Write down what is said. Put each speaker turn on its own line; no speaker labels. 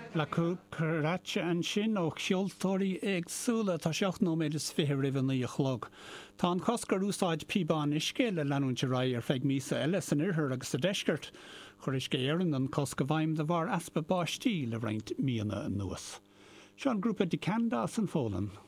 Le curráte an sin ó cheoltóirí agsúla tá 7.20 roimh í chlog. Tá an coscar úsáid pibán isce le leanúinte ra ar feig mísa eile san irthir agus a deisgurt, chur isce éireann an cosca bhaim de bhar aspa báistí le roinnt míana nuas. Seán grúpa de Candas an fólan.